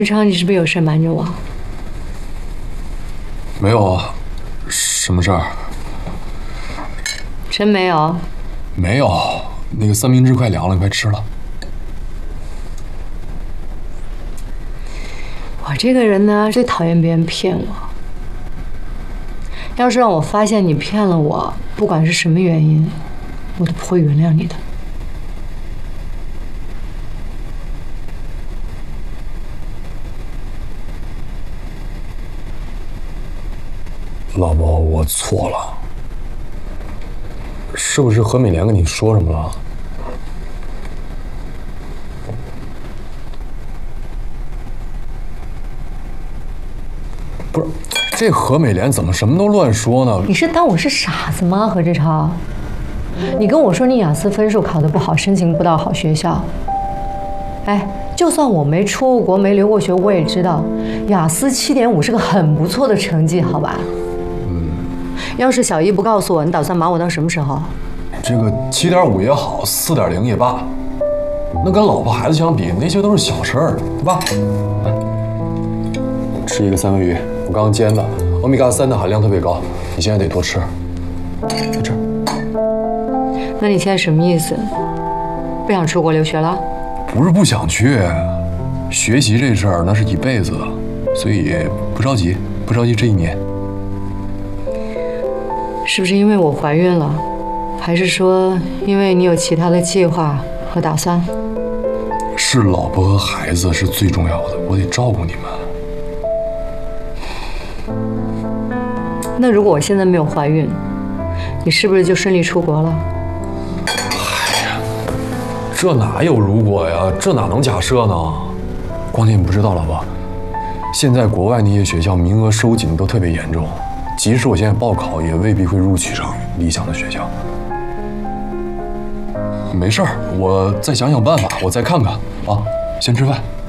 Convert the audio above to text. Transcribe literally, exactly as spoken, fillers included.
日常，你是不是有事瞒着我？ 没有啊，什么事儿？ 真没有？ 没有，那个三明治快凉了，你快吃了。 我这个人呢，最讨厌别人骗我。要是让我发现你骗了我，不管是什么原因，我都不会原谅你的。 老婆，我错了，是不是何美莲跟你说什么了？不是，这何美莲怎么什么都乱说呢？ 你是当我是傻子吗？何志超，你跟我说你雅思分数考得不好，申请不到好学校。哎，就算我没出过国，没留过学，我也知道，雅思七点五是个很不错的成绩，好吧？ 要是小姨不告诉我，你打算瞒我到什么时候？ 这个七点五也好，四点零也罢，那跟老婆孩子相比，那些都是小事儿，对吧？来，吃一个三文鱼，我刚煎的，欧米伽三的含量特别高，你现在得多吃。快吃。 那你现在什么意思？不想出国留学了？ 不是不想去，学习这事儿那是一辈子，所以不着急，不着急这一年。 是不是因为我怀孕了，还是说因为你有其他的计划和打算？ 是老婆和孩子是最重要的，我得照顾你们。 那如果我现在没有怀孕，你是不是就顺利出国了？ 哎呀，这哪有如果呀？这哪能假设呢？况且你不知道，老婆，现在国外那些学校名额收紧都特别严重。 即使我现在报考，也未必会录取上理想的学校。没事儿，我再想想办法，我再看看啊。先吃饭。